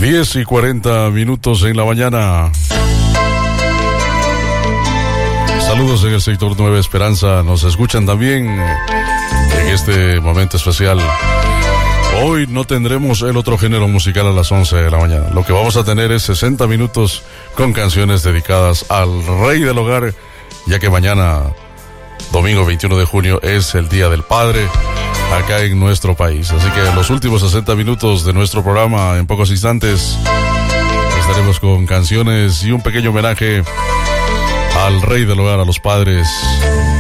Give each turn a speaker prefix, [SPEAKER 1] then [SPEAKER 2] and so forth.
[SPEAKER 1] 10:40 en la mañana. Saludos en el sector Nueva Esperanza. Nos escuchan también en este momento especial. Hoy no tendremos el otro género musical a las 11 de la mañana. Lo que vamos a tener es 60 minutos con canciones dedicadas al Rey del Hogar, ya que mañana, domingo 21 de junio, es el Día del Padre acá en nuestro país. Así que los últimos 60 minutos de nuestro programa, en pocos instantes, estaremos con canciones y un pequeño homenaje al Rey del Hogar, a los padres.